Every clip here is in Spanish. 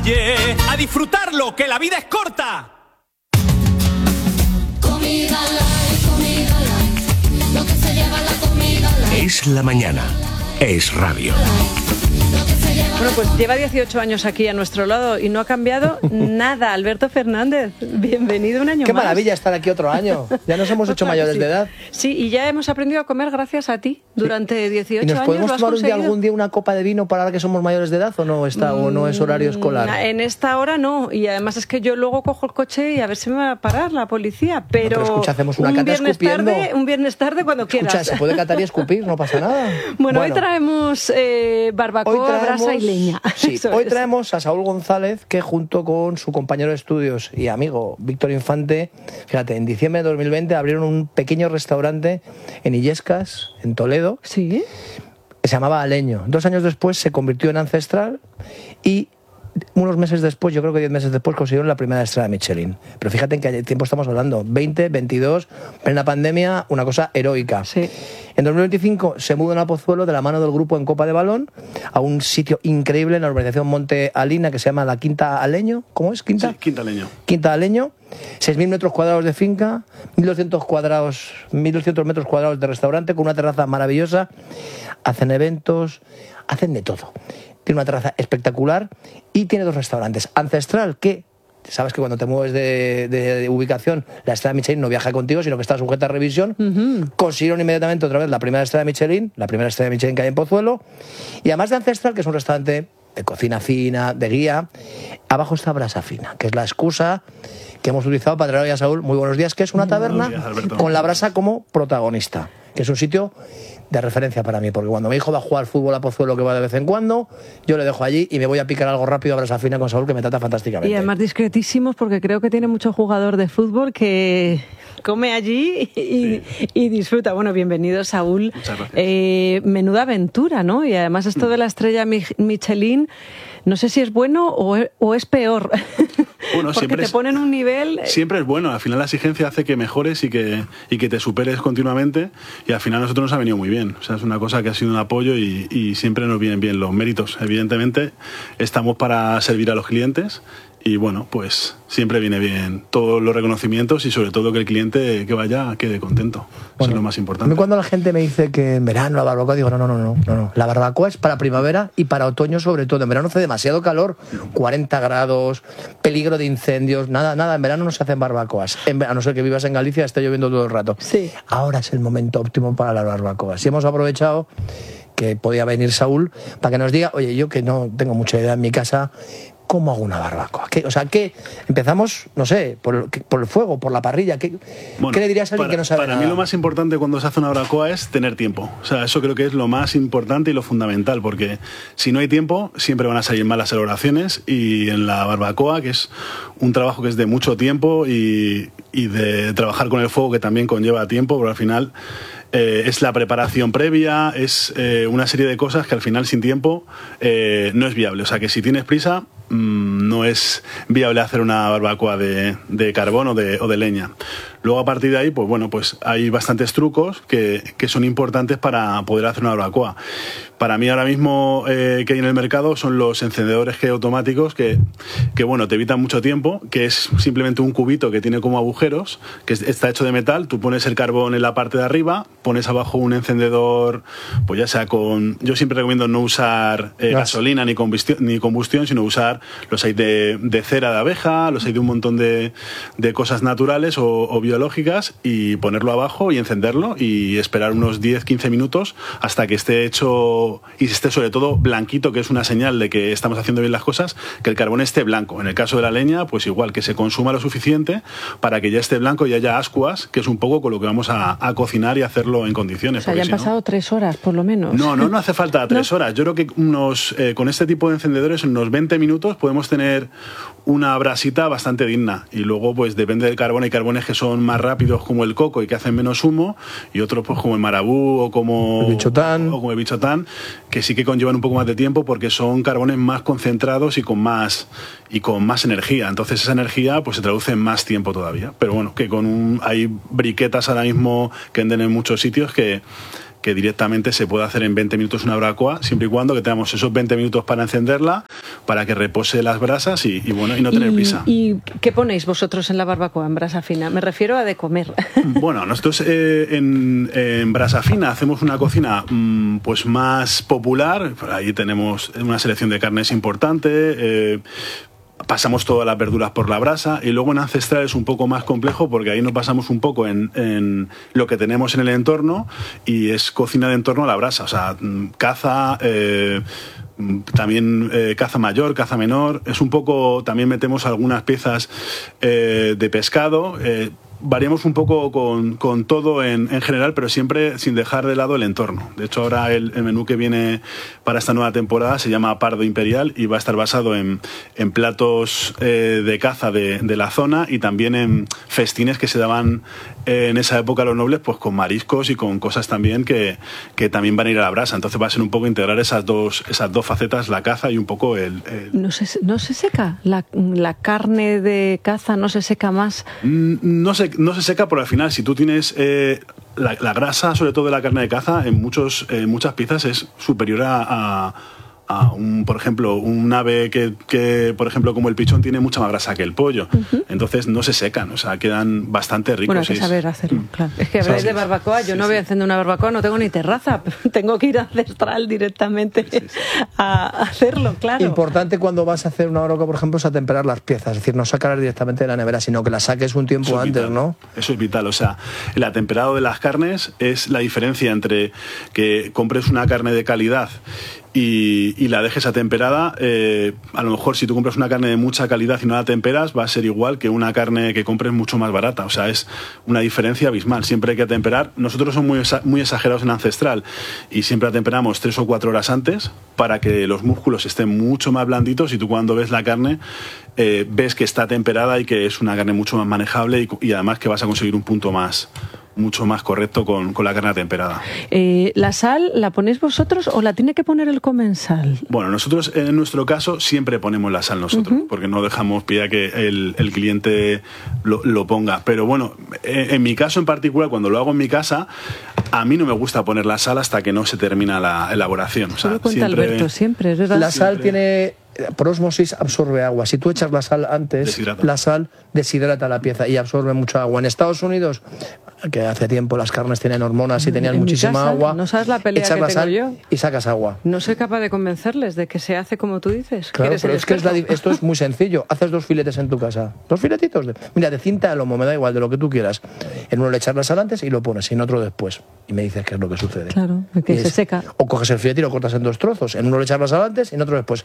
A disfrutarlo, que la vida es corta. Comida light, lo que se lleva la comida light. Es la mañana, es radio. Bueno, pues lleva 18 años aquí a nuestro lado y no ha cambiado nada. Alberto Fernández, bienvenido un año más. Qué maravilla estar aquí otro año. Ya nos hemos hecho mayores de edad. Sí, y ya hemos aprendido a comer gracias a ti durante 18 años. ¿Y nos podemos tomar algún día una copa de vino para ahora que somos mayores de edad o no está o no es horario escolar? En esta hora no, y además es que yo luego cojo el coche y a ver si me va a parar la policía, pero escucha, hacemos una cata escupiendo. Un viernes tarde cuando quieras. Escucha, se puede catar y escupir, no pasa nada. Bueno, hoy traemos barbacoa, brasa y leña. Sí, hoy traemos a Saúl González, que junto con su compañero de estudios y amigo Víctor Infante, fíjate, en diciembre de 2020 abrieron un pequeño restaurante en Illescas, en Toledo, ¿sí? Que se llamaba Aleño. 2 años después se convirtió en Ancestral y unos meses después, yo creo que 10 meses después, consiguieron la primera estrella Michelin. Pero fíjate en qué tiempo estamos hablando, 20, 22, plena pandemia, una cosa heroica. Sí. En 2025 se mudan a Pozuelo de la mano del grupo en Copa de Balón a un sitio increíble en la urbanización Monte Alina que se llama la Quinta Aleño. ¿Cómo es? ¿Quinta? Sí, Quinta Aleño. Quinta Aleño, 6.000 metros cuadrados de finca, 1.200 metros cuadrados de restaurante con una terraza maravillosa. Hacen eventos, hacen de todo. Tiene una terraza espectacular y tiene 2 restaurantes. Ancestral, que sabes que cuando te mueves de ubicación, la estrella Michelin no viaja contigo, sino que está sujeta a revisión. Consiguieron inmediatamente otra vez la primera estrella Michelin que hay en Pozuelo. Y además de Ancestral, que es un restaurante de cocina fina, de guía, abajo está Brasa Fina, que es la excusa que hemos utilizado para traer hoy a Saúl. Muy buenos días, que es una taberna con la brasa como protagonista, que es un sitio de referencia para mí, porque cuando mi hijo va a jugar fútbol a Pozuelo, que va de vez en cuando, yo le dejo allí y me voy a picar algo rápido a Brasa Fina con Saúl, que me trata fantásticamente. Y además discretísimos, porque creo que tiene mucho jugador de fútbol que come allí y disfruta. Bueno, bienvenido, Saúl. Muchas gracias. Menuda aventura, ¿no? Y además esto de la estrella Michelin, no sé si es bueno o es peor. Bueno, porque te ponen un nivel... Siempre es bueno, al final la exigencia hace que mejores y que te superes continuamente, y al final a nosotros nos ha venido muy bien. O sea, es una cosa que ha sido un apoyo y siempre nos vienen bien los méritos. Evidentemente estamos para servir a los clientes y bueno, pues siempre viene bien todos los reconocimientos y sobre todo que el cliente que vaya quede contento. Eso es lo más importante. A mí cuando la gente me dice que en verano la barbacoa, digo no. La barbacoa es para primavera y para otoño sobre todo. En verano hace demasiado calor, 40 grados, peligro de incendios, nada. En verano no se hacen barbacoas, a no ser que vivas en Galicia, esté lloviendo todo el rato. Sí. Ahora es el momento óptimo para las barbacoas. Y hemos aprovechado que podía venir Saúl para que nos diga, oye, yo que no tengo mucha idea en mi casa, ¿cómo hago una barbacoa? ¿Qué empezamos, no sé, por el fuego, por la parrilla? ¿Qué le dirías a alguien que no sabe nada? Para mí lo más importante cuando se hace una barbacoa es tener tiempo. O sea, eso creo que es lo más importante y lo fundamental, porque si no hay tiempo, siempre van a salir mal las elaboraciones, y en la barbacoa, que es un trabajo que es de mucho tiempo y de trabajar con el fuego, que también conlleva tiempo, pero al final... es la preparación previa, es una serie de cosas que al final sin tiempo no es viable. O sea que si tienes prisa no es viable hacer una barbacoa de carbón o de leña. Luego a partir de ahí, pues bueno, pues hay bastantes trucos que son importantes para poder hacer una barbacoa. Para mí ahora mismo que hay en el mercado son los encendedores automáticos que bueno, te evitan mucho tiempo, que es simplemente un cubito que tiene como agujeros, que está hecho de metal. Tú pones el carbón en la parte de arriba, pones abajo un encendedor, pues ya sea yo siempre recomiendo no usar gasolina ni combustión, sino usar los hay de cera de abeja, los hay de un montón de cosas naturales o biológicas, y ponerlo abajo y encenderlo y esperar unos 10-15 minutos hasta que esté hecho y esté sobre todo blanquito, que es una señal de que estamos haciendo bien las cosas, que el carbón esté blanco. En el caso de la leña, pues igual, que se consuma lo suficiente para que ya esté blanco y haya ascuas, que es un poco con lo que vamos a cocinar y hacerlo en condiciones. O sea, ya han pasado 3 horas por lo menos. No hace falta 3 horas. Yo creo que con este tipo de encendedores, en unos 20 minutos podemos tener una brasita bastante digna. Y luego, pues depende del carbón. Hay carbones que son más rápidos, como el coco, y que hacen menos humo, y otros pues como el marabú o como el bichotán, que sí que conllevan un poco más de tiempo porque son carbones más concentrados y con más energía. Entonces esa energía pues se traduce en más tiempo todavía. Pero bueno, que hay briquetas ahora mismo que venden en muchos sitios que que directamente se puede hacer en 20 minutos una barbacoa, siempre y cuando que tengamos esos 20 minutos para encenderla, para que repose las brasas y no tener prisa. ¿Y qué ponéis vosotros en la barbacoa, en brasa fina? Me refiero a de comer. Bueno, nosotros en brasa fina hacemos una cocina pues más popular. Ahí tenemos una selección de carnes importante. Pasamos todas las verduras por la brasa, y luego en ancestral es un poco más complejo porque ahí nos basamos un poco en lo que tenemos en el entorno, y es cocina de entorno a la brasa, o sea, caza, también caza mayor, caza menor, es un poco, también metemos algunas piezas de pescado. Variamos un poco con todo en general, pero siempre sin dejar de lado el entorno. De hecho, ahora el menú que viene para esta nueva temporada se llama Pardo Imperial y va a estar basado en platos de caza de la zona, y también en festines que se daban en esa época a los nobles, pues con mariscos y con cosas también que también van a ir a la brasa. Entonces va a ser un poco integrar esas dos facetas, la caza y un poco el... ¿No se seca? ¿La carne de caza no se seca más? No se seca, pero al final, si tú tienes la grasa, sobre todo de la carne de caza, en muchas piezas es superior a por ejemplo, un ave que, por ejemplo, como el pichón, tiene mucha más grasa que el pollo. Entonces no se secan, o sea, quedan bastante ricos. Bueno, hay que saber hacerlo, claro. Es que habláis de barbacoa, yo no voy a encender una barbacoa, no tengo ni terraza, tengo que ir a Ancestral directamente a hacerlo, claro. Importante cuando vas a hacer una barbacoa, por ejemplo, es atemperar las piezas, es decir, no sacarlas directamente de la nevera, sino que las saques un tiempo antes, vital, ¿no? Eso es vital, o sea, el atemperado de las carnes es la diferencia entre que compres una carne de calidad y la dejes atemperada. A lo mejor si tú compras una carne de mucha calidad y no la atemperas, va a ser igual que una carne que compres mucho más barata. O sea, es una diferencia abismal. Siempre hay que atemperar. Nosotros somos muy exagerados en Ancestral y siempre atemperamos 3 o 4 horas antes para que los músculos estén mucho más blanditos, y tú cuando ves la carne ves que está temperada y que es una carne mucho más manejable, y además que vas a conseguir un punto mucho más correcto con la carne temperada. ¿La sal la ponéis vosotros o la tiene que poner el comensal? Bueno, nosotros en nuestro caso siempre ponemos la sal nosotros, porque no dejamos pie a que el cliente lo ponga. Pero bueno, en mi caso en particular, cuando lo hago en mi casa, a mí no me gusta poner la sal hasta que no se termina la elaboración. O sea, cuenta Alberto, siempre, es verdad. La sal tiene... Por osmosis absorbe agua. Si tú echas la sal antes, la sal deshidrata la pieza y absorbe mucha agua. En Estados Unidos, que hace tiempo las carnes tienen hormonas y tenían muchísima agua, no sabes la pelea echas que la tengo sal yo. Y sacas agua. No soy capaz de convencerles de que se hace como tú dices. Claro, pero es que esto es muy sencillo. Haces 2 filetes en tu casa. 2 filetitos. De cinta de lomo, me da igual, de lo que tú quieras. En uno le echas la sal antes y lo pones, y en otro después. Y me dices qué es lo que sucede. Claro, que se seca. O coges el filete y lo cortas en 2 trozos. En uno le echas la sal antes y en otro después.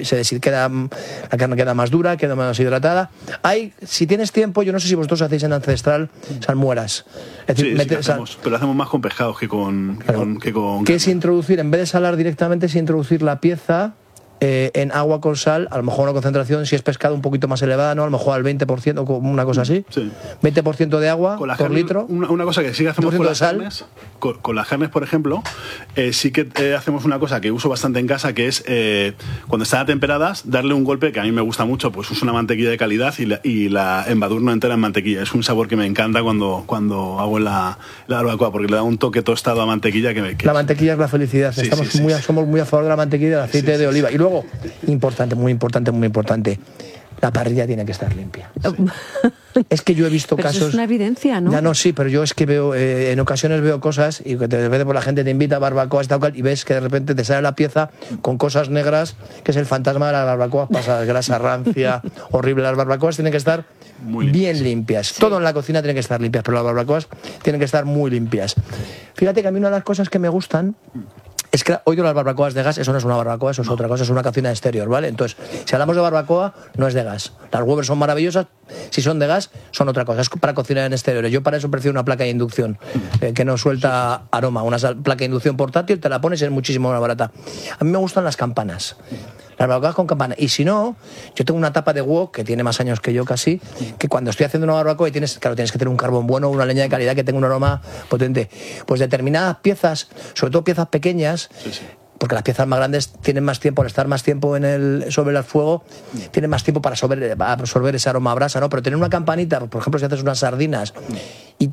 La carne queda más dura, queda más hidratada. Si tienes tiempo, yo no sé si vosotros hacéis en Ancestral salmueras. Es decir, sí, pero lo hacemos más con pescados que con que es introducir, en vez de salar directamente, es introducir la pieza en agua con sal, a lo mejor una concentración, si es pescado, un poquito más elevada, ¿no? A lo mejor al 20%, o una cosa así. Sí. 20% de agua por carne, litro. Una cosa que sí que hacemos con las carnes, con las carnes, por ejemplo, sí que hacemos una cosa que uso bastante en casa, que es cuando están atemperadas, darle un golpe que a mí me gusta mucho. Pues uso una mantequilla de calidad y la embadurno entera en mantequilla. Es un sabor que me encanta cuando hago la barbacoa, porque le da un toque tostado a mantequilla la mantequilla es la felicidad. Sí, somos muy a favor de la mantequilla y del aceite de oliva. Y luego, muy importante, la parrilla tiene que estar limpia. Sí. Es que yo he visto pero casos... Eso es una evidencia, ¿no? Ya no, sí, pero yo es que veo, en ocasiones veo cosas y que de repente la gente te invita a barbacoa y ves que de repente te sale la pieza con cosas negras, que es el fantasma de las barbacoas pasadas, grasa rancia, horrible. Las barbacoas tienen que estar bien limpias. Sí. Todo en la cocina tiene que estar limpias, pero las barbacoas tienen que estar muy limpias. Fíjate que a mí una de las cosas que me gustan es que hoy las barbacoas de gas, eso no es una barbacoa, eso es otra cosa, es una cocina exterior, ¿vale? Entonces, si hablamos de barbacoa, no es de gas. Las Weber son maravillosas, si son de gas, son otra cosa, es para cocinar en exteriores. Yo para eso prefiero una placa de inducción, que no suelta aroma. Una placa de inducción portátil, te la pones y es muchísimo más barata. A mí me gustan las campanas. Las barbacoas con campana. Y si no, yo tengo una tapa de wok que tiene más años que yo casi, que cuando estoy haciendo una barbacoa tienes que tener un carbón bueno, una leña de calidad que tenga un aroma potente. Pues determinadas piezas, sobre todo piezas pequeñas, porque las más grandes tienen más tiempo, al estar más tiempo sobre el fuego, tienen más tiempo para absorber ese aroma a brasa, ¿no? Pero tener una campanita, por ejemplo, si haces unas sardinas y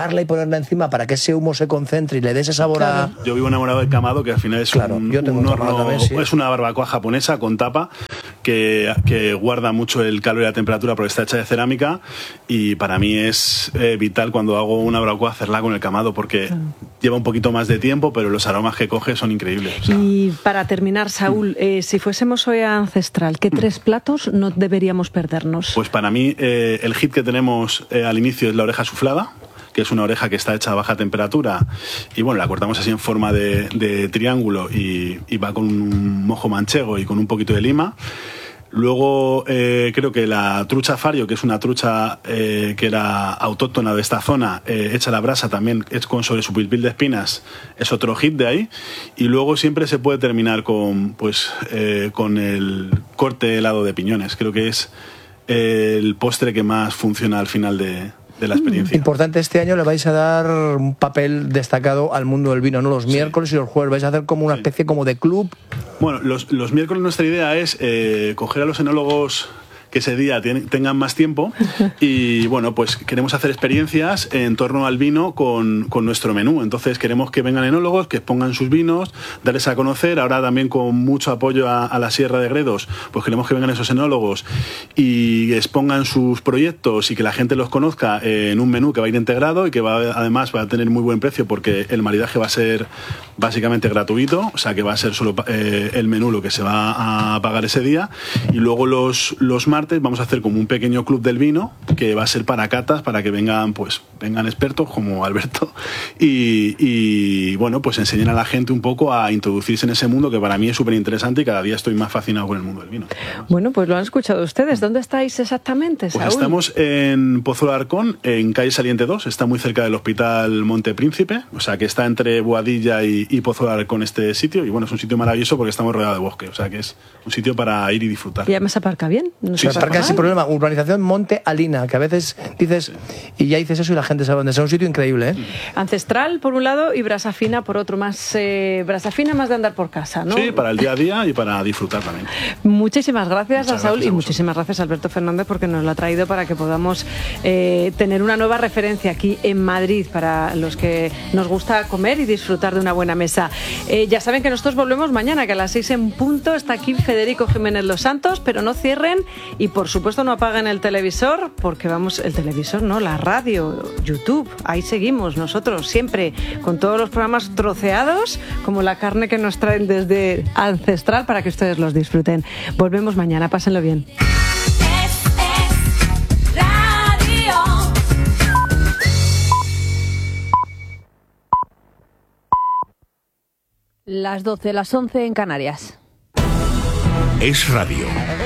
taparla y ponerla encima para que ese humo se concentre y le dé ese sabor a... Yo vivo enamorado del camado, que al final es yo tengo un camado horno, también, sí. Es una barbacoa japonesa con tapa que guarda mucho el calor y la temperatura porque está hecha de cerámica, y para mí es vital cuando hago una barbacoa hacerla con el camado porque lleva un poquito más de tiempo, pero los aromas que coge son increíbles. O sea. Y para terminar, Saúl, si fuésemos hoy a Ancestral, ¿qué 3 platos no deberíamos perdernos? Pues para mí el hit que tenemos al inicio es la oreja suflada, que es una oreja que está hecha a baja temperatura y bueno, la cortamos así en forma de triángulo y va con un mojo manchego y con un poquito de lima. Luego creo que la trucha fario, que es una trucha que era autóctona de esta zona, hecha a la brasa también, con sobre su pilpil de espinas, es otro hit de ahí. Y luego siempre se puede terminar con el corte helado de piñones. Creo que es el postre que más funciona al final de la experiencia. Importante, este año le vais a dar un papel destacado al mundo del vino, ¿no? Los miércoles y los jueves vais a hacer como una especie como de club. Bueno, los miércoles nuestra idea es coger a los enólogos que ese día tengan más tiempo y bueno, pues queremos hacer experiencias en torno al vino con nuestro menú. Entonces queremos que vengan enólogos, que expongan sus vinos, darles a conocer. Ahora también con mucho apoyo a la Sierra de Gredos, pues queremos que vengan esos enólogos y expongan sus proyectos y que la gente los conozca en un menú que va a ir integrado y que además va a tener muy buen precio porque el maridaje va a ser básicamente gratuito, o sea que va a ser solo el menú lo que se va a pagar ese día. Y luego los martes vamos a hacer como un pequeño club del vino que va a ser para catas, para que vengan expertos como Alberto y bueno, pues enseñen a la gente un poco a introducirse en ese mundo que para mí es súper interesante y cada día estoy más fascinado con el mundo del vino. Bueno, pues lo han escuchado ustedes. ¿Dónde estáis exactamente, Saúl? Pues estamos en Pozo de Arcón, en calle Saliente 2, está muy cerca del Hospital Monte Príncipe, o sea que está entre Boadilla y Pozo de Arcón este sitio, y bueno, es un sitio maravilloso porque estamos rodeados de bosque, o sea que es un sitio para ir y disfrutar. ¿Y además aparca bien? ¿No se aparca sin problema? Urbanización Monte Alina, que a veces dices y ya dices eso y la gente sabe dónde es. Es un sitio increíble, ¿eh? Ancestral por un lado y Brasa Fina por otro. Brasa Fina más de andar por casa, ¿no? Sí, para el día a día y para disfrutar también. Muchísimas gracias a Saúl gracias y muchísimas gracias a Alberto Fernández porque nos lo ha traído para que podamos tener una nueva referencia aquí en Madrid para los que nos gusta comer y disfrutar de una buena mesa. Ya saben que nosotros volvemos mañana, que a las 6 en punto está aquí Federico Jiménez Los Santos, pero no cierren y por supuesto no apaguen el televisor porque la radio, YouTube, ahí seguimos nosotros siempre con todos los programas troceados como la carne que nos traen desde Ancestral para que ustedes los disfruten. Volvemos mañana, pásenlo bien. Las 12, las 11 en Canarias. Es Radio.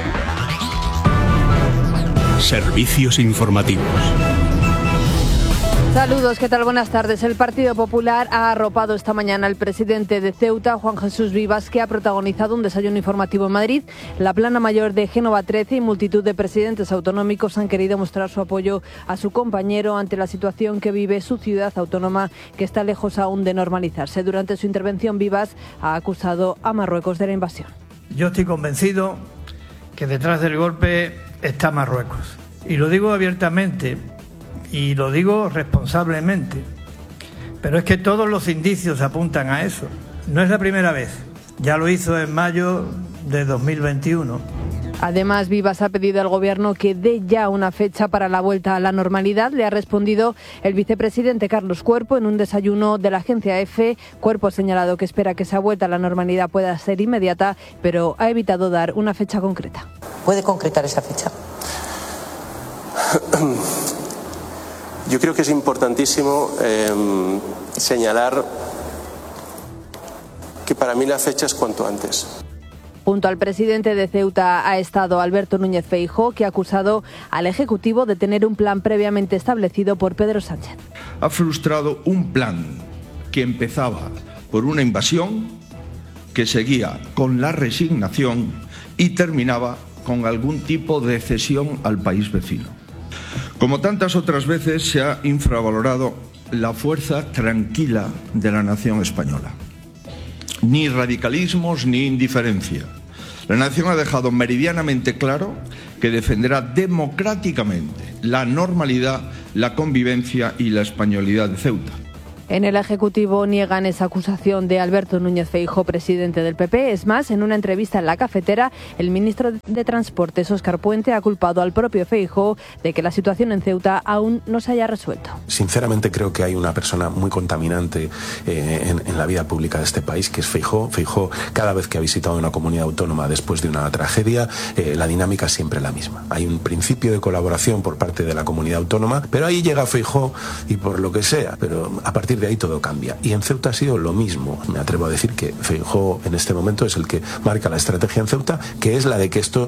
Servicios informativos. Saludos, ¿qué tal? Buenas tardes. El Partido Popular ha arropado esta mañana al presidente de Ceuta, Juan Jesús Vivas, que ha protagonizado un desayuno informativo en Madrid. La plana mayor de Génova 13 y multitud de presidentes autonómicos han querido mostrar su apoyo a su compañero ante la situación que vive su ciudad autónoma, que está lejos aún de normalizarse. Durante su intervención, Vivas ha acusado a Marruecos de la invasión. Yo estoy convencido que detrás del golpe está Marruecos. Y lo digo abiertamente y lo digo responsablemente. Pero es que todos los indicios apuntan a eso. No es la primera vez. Ya lo hizo en mayo de 2021. Además, Vivas ha pedido al Gobierno que dé ya una fecha para la vuelta a la normalidad. Le ha respondido el vicepresidente Carlos Cuerpo en un desayuno de la agencia EFE. Cuerpo ha señalado que espera que esa vuelta a la normalidad pueda ser inmediata, pero ha evitado dar una fecha concreta. ¿Puede concretar esa fecha? Yo creo que es importantísimo señalar que para mí la fecha es cuanto antes. Junto al presidente de Ceuta ha estado Alberto Núñez Feijóo, que ha acusado al Ejecutivo de tener un plan previamente establecido por Pedro Sánchez. Ha frustrado un plan que empezaba por una invasión, que seguía con la resignación y terminaba con algún tipo de cesión al país vecino. Como tantas otras veces, se ha infravalorado la fuerza tranquila de la nación española. Ni radicalismos ni indiferencia. La nación ha dejado meridianamente claro que defenderá democráticamente la normalidad la convivencia y la españolidad de Ceuta. En el Ejecutivo niegan esa acusación de Alberto Núñez Feijóo, presidente del PP. Es más, en una entrevista en La Cafetera, el ministro de Transportes, Óscar Puente, ha culpado al propio Feijóo de que la situación en Ceuta aún no se haya resuelto. Sinceramente creo que hay una persona muy contaminante en la vida pública de este país, que es Feijóo. Feijóo, cada vez que ha visitado una comunidad autónoma después de una tragedia, la dinámica es siempre la misma. Hay un principio de colaboración por parte de la comunidad autónoma, pero ahí llega Feijóo y por lo que sea, pero a partir de ahí todo cambia. Y en Ceuta ha sido lo mismo. Me atrevo a decir que Feijóo en este momento es el que marca la estrategia en Ceuta, que es la de que esto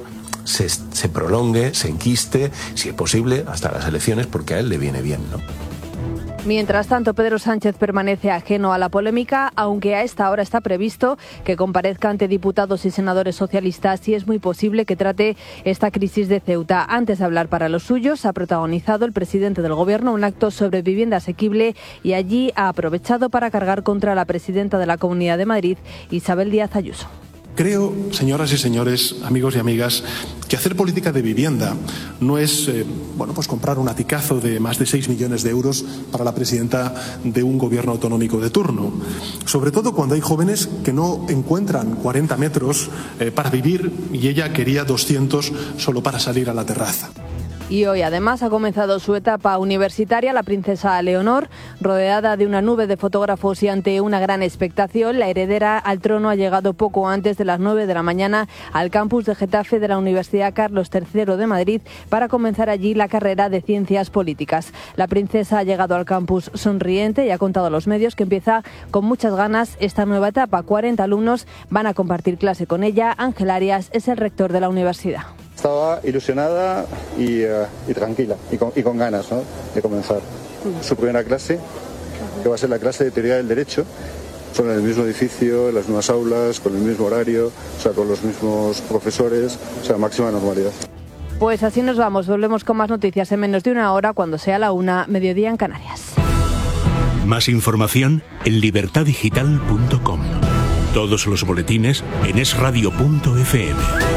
se prolongue, se enquiste, si es posible, hasta las elecciones, porque a él le viene bien, ¿no? Mientras tanto, Pedro Sánchez permanece ajeno a la polémica, aunque a esta hora está previsto que comparezca ante diputados y senadores socialistas y es muy posible que trate esta crisis de Ceuta. Antes de hablar para los suyos, ha protagonizado el presidente del Gobierno un acto sobre vivienda asequible y allí ha aprovechado para cargar contra la presidenta de la Comunidad de Madrid, Isabel Díaz Ayuso. Creo, señoras y señores, amigos y amigas, que hacer política de vivienda no es pues comprar un aticazo de más de 6 millones de euros para la presidenta de un gobierno autonómico de turno. Sobre todo cuando hay jóvenes que no encuentran 40 metros para vivir y ella quería 200 solo para salir a la terraza. Y hoy además ha comenzado su etapa universitaria la princesa Leonor, rodeada de una nube de fotógrafos y ante una gran expectación. La heredera al trono ha llegado poco antes de las 9 de la mañana al campus de Getafe de la Universidad Carlos III de Madrid para comenzar allí la carrera de Ciencias Políticas. La princesa ha llegado al campus sonriente y ha contado a los medios que empieza con muchas ganas esta nueva etapa. 40 alumnos van a compartir clase con ella. Ángel Arias es el rector de la universidad. Estaba ilusionada y tranquila y con ganas, ¿no?, de comenzar su primera clase, que va a ser la clase de teoría del derecho. Son en el mismo edificio, en las mismas aulas, con el mismo horario, o sea, con los mismos profesores, o sea, máxima normalidad. Pues así nos vamos, volvemos con más noticias en menos de una hora cuando sea la 1, mediodía en Canarias. Más información en libertadigital.com. Todos los boletines en esradio.fm.